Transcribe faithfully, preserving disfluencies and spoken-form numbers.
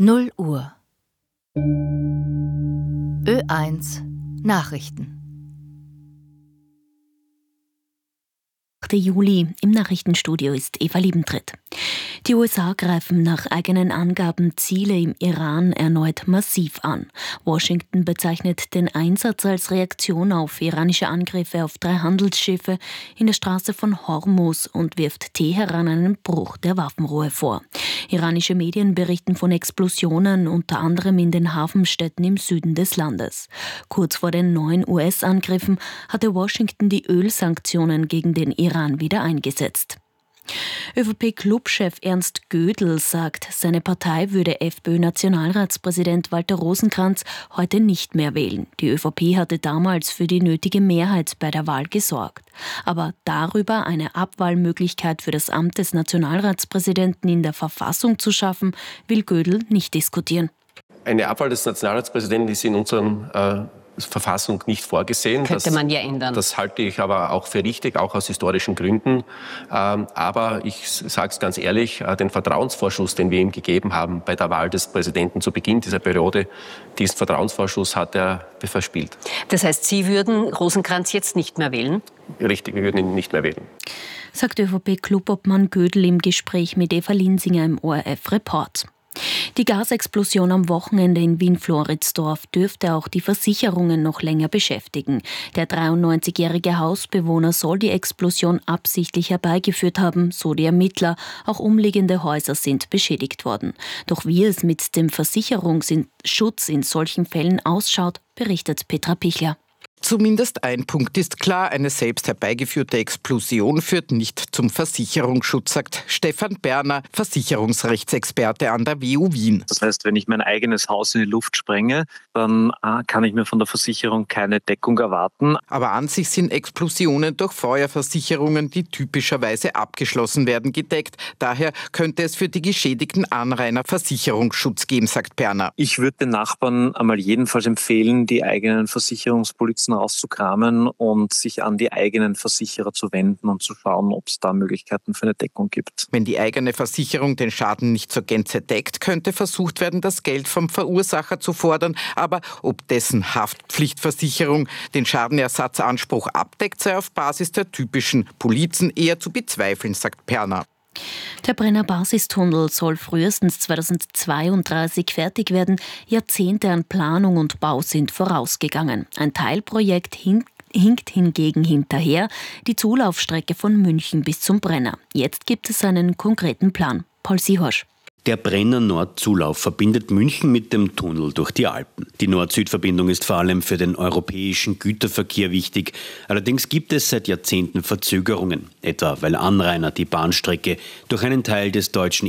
null Uhr. Ö eins Nachrichten. Juli. Im Nachrichtenstudio ist Eva Liebentritt. Die U S A greifen nach eigenen Angaben Ziele im Iran erneut massiv an. Washington bezeichnet den Einsatz als Reaktion auf iranische Angriffe auf drei Handelsschiffe in der Straße von Hormuz und wirft Teheran einen Bruch der Waffenruhe vor. Iranische Medien berichten von Explosionen, unter anderem in den Hafenstädten im Süden des Landes. Kurz vor den neuen U S-Angriffen hatte Washington die Ölsanktionen gegen den Iran wieder eingesetzt. ÖVP-Clubchef Ernst Gödel sagt, seine Partei würde FPÖ-Nationalratspräsident Walter Rosenkranz heute nicht mehr wählen. Die ÖVP hatte damals für die nötige Mehrheit bei der Wahl gesorgt. Aber darüber, eine Abwahlmöglichkeit für das Amt des Nationalratspräsidenten in der Verfassung zu schaffen, will Gödel nicht diskutieren. Eine Abwahl des Nationalratspräsidenten ist in unserem äh Verfassung nicht vorgesehen. Könnte das, man ja ändern. Das halte ich aber auch für richtig, auch aus historischen Gründen. Ähm, aber ich sage es ganz ehrlich, äh, den Vertrauensvorschuss, den wir ihm gegeben haben bei der Wahl des Präsidenten zu Beginn dieser Periode, diesen Vertrauensvorschuss hat er verspielt. Das heißt, Sie würden Rosenkranz jetzt nicht mehr wählen? Richtig, wir würden ihn nicht mehr wählen. Sagt ÖVP-Clubobmann Gödel im Gespräch mit Eva Linsinger im O R F-Report. Die Gasexplosion am Wochenende in Wien-Floridsdorf dürfte auch die Versicherungen noch länger beschäftigen. Der dreiundneunzigjährige Hausbewohner soll die Explosion absichtlich herbeigeführt haben, so die Ermittler. Auch umliegende Häuser sind beschädigt worden. Doch wie es mit dem Versicherungsschutz in solchen Fällen ausschaut, berichtet Petra Pichler. Zumindest ein Punkt ist klar, eine selbst herbeigeführte Explosion führt nicht zum Versicherungsschutz, sagt Stefan Berner, Versicherungsrechtsexperte an der W U Wien. Das heißt, wenn ich mein eigenes Haus in die Luft sprenge, dann ah, kann ich mir von der Versicherung keine Deckung erwarten. Aber an sich sind Explosionen durch Feuerversicherungen, die typischerweise abgeschlossen werden, gedeckt. Daher könnte es für die geschädigten Anrainer Versicherungsschutz geben, sagt Berner. Ich würde den Nachbarn einmal jedenfalls empfehlen, die eigenen Versicherungspolizen rauszukramen und sich an die eigenen Versicherer zu wenden und zu schauen, ob es da Möglichkeiten für eine Deckung gibt. Wenn die eigene Versicherung den Schaden nicht zur Gänze deckt, könnte versucht werden, das Geld vom Verursacher zu fordern. Aber ob dessen Haftpflichtversicherung den Schadenersatzanspruch abdeckt, sei auf Basis der typischen Polizen eher zu bezweifeln, sagt Berner. Der Brenner Basistunnel soll frühestens zweitausendzweiunddreißig fertig werden. Jahrzehnte an Planung und Bau sind vorausgegangen. Ein Teilprojekt hin hinkt hingegen hinterher, die Zulaufstrecke von München bis zum Brenner. Jetzt gibt es einen konkreten Plan. Paul Sihorsch. Der Brenner-Nord-Zulauf verbindet München mit dem Tunnel durch die Alpen. Die Nord-Süd-Verbindung ist vor allem für den europäischen Güterverkehr wichtig. Allerdings gibt es seit Jahrzehnten Verzögerungen, etwa weil Anrainer die Bahnstrecke durch einen Teil des deutschen